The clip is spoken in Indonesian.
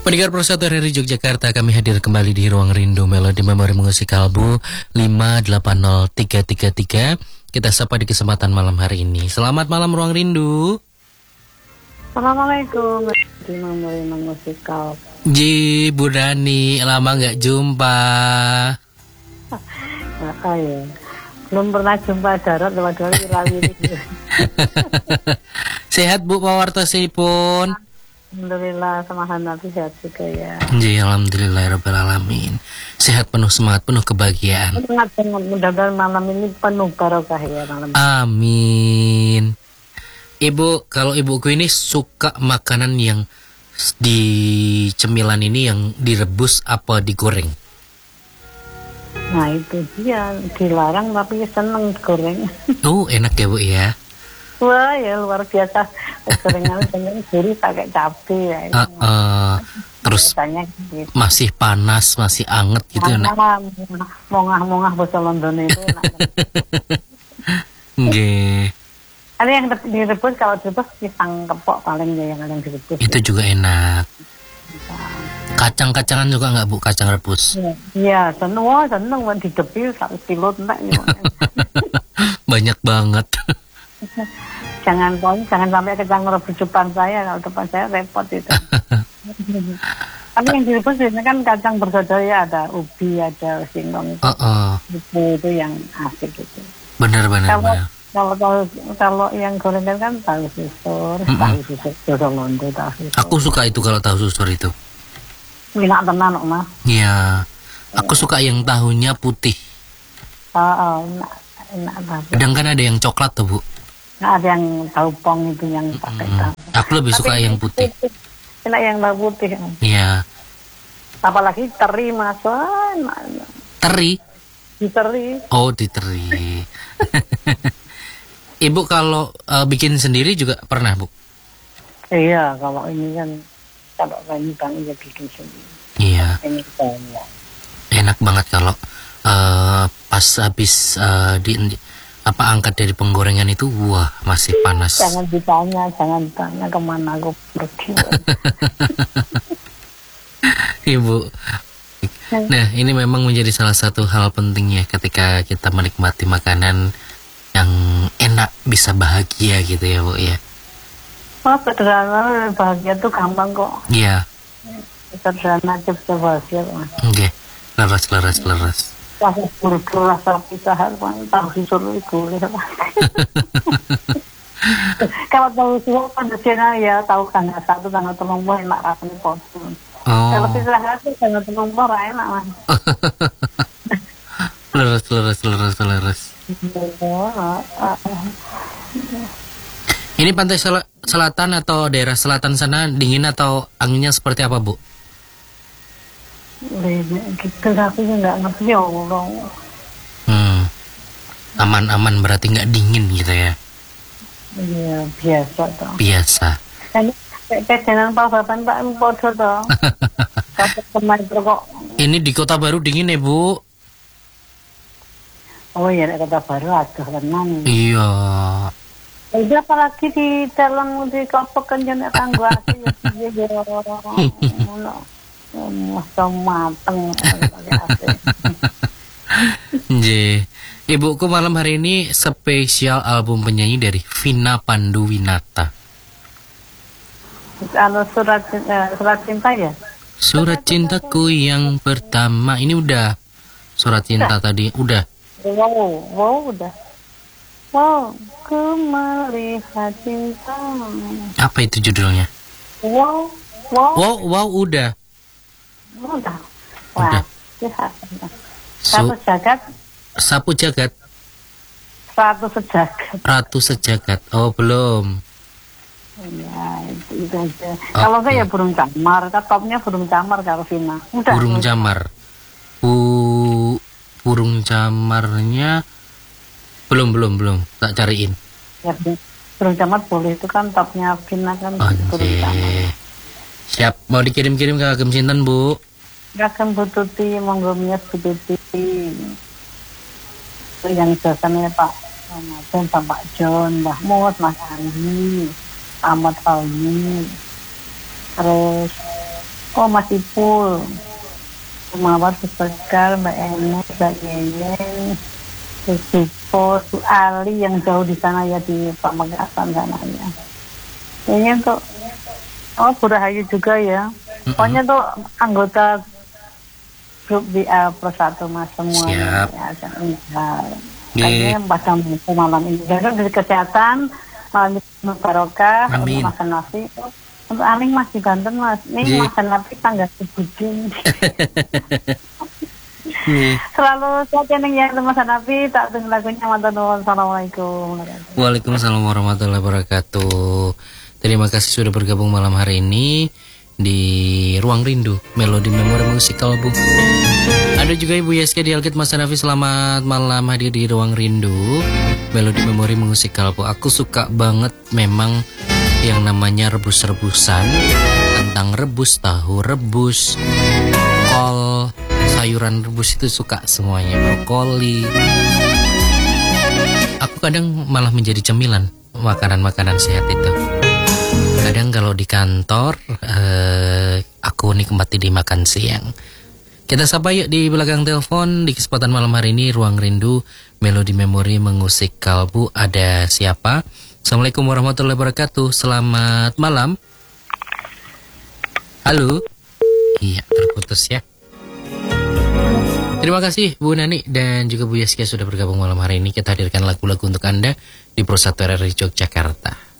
Pendengar Persatu dari Yogyakarta, kami hadir kembali di Ruang Rindu Melodi Memori Musik Kalbu 580333. Kita sapa di kesempatan malam hari ini. Selamat malam Ruang Rindu. Assalamualaikum. Di Memori Musik Kalbu. Ji, Bu Dani, lama nggak jumpa. Ya. Belum pernah jumpa darat lewat rawi ini. Sehat Bu pawartosipun? Alhamdulillah, sama Hanafi sehat juga ya. Ji, alhamdulillah alamin. Sehat, penuh semangat, penuh kebahagiaan. Mudah-mudahan malam ini penuh barokah ya malam. Amin. Ibu, kalau ibuku ini suka makanan yang di cemilan ini yang direbus apa digoreng? Nah itu dia, dilarang tapi seneng goreng. Oh, enak ya Bu ya. Wah ya luar biasa. Gorengan dengan gurih pakai cabai ya. Terus gitu. Masih panas, masih anget gitu enak. Mongah-mongah bahasa London itu enak. Nggih. Ada yang direbus, kalau direbus pisang kepok paling ya yang direbus. Itu juga enak. Kacang-kacangan juga nggak Bu, kacang rebus? Iya, seneng didepil 1 kilo entek. Banyak banget. Jangan sampai kacang rebus depan saya, kalau depan saya repot itu. Tapi yang direbus biasanya kan kacang bersaudara ya, ada ubi, ada singkong itu. Itu yang asik gitu. Benar. Kalau yang gorengan kan tahu susur, londo tahu susur. Aku suka itu kalau tahu susur itu. Enak tenan kok Mas. Iya. Aku suka yang tahunya putih. Enak banget. Kadang kan ada yang coklat tuh Bu. Nah, ada yang tahu pong itu yang pakai tahu. Aku lebih suka yang putih. Enak yang tahu putih. Iya. Apalagi teri Mas. Teri? Diteri. Oh, diteri. Ibu kalau bikin sendiri juga pernah Bu? Iya, kalau ini kan kalau kami ya bikin sendiri. Iya. Ini banyak. Enak banget kalau pas habis angkat dari penggorengan itu, wah masih panas. Jangan ditanya kemana aku pergi. Ibu. Nah, ini memang menjadi salah satu hal penting ya ketika kita menikmati makanan yang enak, bisa bahagia gitu ya Bu ya. Oh, sederhana bahagia tuh gampang kok. Iya. Sederhana aja bisa bahagia Mas. Oke. Leras. Rasa buruk, rasa pisahan, tahu susur itu boleh. Kalau tahu susur kan biasanya ya tahu tanggal 1, tanggal 30 enak rasanya potong. Kalau pisahan itu tanggal 30 enak Mas. Leres. Ini pantai selatan atau daerah selatan sana dingin atau anginnya seperti apa Bu? Gitu aku nggak ngerti ya Allah. Aman berarti nggak dingin gitu ya? Iya biasa toh. Biasa. Jajanan Pak podo toh. Ini di Kota Baru dingin ya Bu? Oh iya, di Kota Baru aduh tenang. Iya. Itu apalagi di dalam di Kopok kan jenak tangga asli ya. Masih mateng. Ibuku malam hari ini spesial album penyanyi dari Vina Panduwinata. Surat cinta ya? Surat cintaku yang pertama. Ini udah surat cinta tadi udah. Wow udah. Wow, ku melihat cinta. Apa itu judulnya? Wow udah. Udah. Wah. Sapu jagat. Ratu sejagat. Oh, belum. Ya, itu aja. Kalau saya burung camar, topnya burung camar kalau Vina. Udah. Burung camar. Burung camarnya belum. Tak cariin. Ya, burung camar boleh, itu kan topnya Vina kan. Burung camar. Siap, mau dikirim-kirim ke Agem Sinten Bu? Agem Bututi, monggo mias Bututi. Yang biasanya Pak Ramadan, Pak John, Mbah Mus, Mas Andi, Ahmad Fauzi, terus Oh, Mas Ipul, Mawar Supergal, Mbak Enes, Mbak Yenen, Supo, Su Ali yang jauh di sana ya, di Pamekasan sana ya. Ini untuk Bu Rahayu juga ya. Pokoknya tuh anggota grup WA Persatu Mas semua. Siap. Ya, kayaknya pada malam ini. Jadi dari kesehatan, malam ini barokah, Amin. Mas Nafi. Untuk Aling masih Banten Mas. Ini Mas Nafi tanggal 7. Selalu sehat ya Mas Nafi. Tak tunggu lagunya mantan. Assalamualaikum. Waalaikumsalam warahmatullahi wabarakatuh. Terima kasih sudah bergabung malam hari ini di Ruang Rindu Melodi Memori Musikal Bu. Ada juga Ibu Yeska di Alkit Mas Nafi. Selamat malam hadir di Ruang Rindu Melodi Memori Musikal Bu. Aku suka banget memang yang namanya rebus-rebusan, kentang rebus, tahu rebus, kol, sayuran rebus itu suka semuanya, brokoli. Aku kadang malah menjadi cemilan makanan-makanan sehat itu. Kadang kalau di kantor aku nikmati di makan siang. Kita sapa yuk di belakang telepon di kesempatan malam hari ini Ruang Rindu Melodi Memori Mengusik Kalbu. Ada siapa? Assalamualaikum warahmatullahi wabarakatuh. Selamat malam. Halo. Iya, terputus ya. Terima kasih Bu Nani dan juga Bu Yaskia sudah bergabung malam hari ini. Kita hadirkan lagu-lagu untuk Anda di Pro 1 RRI Yogyakarta.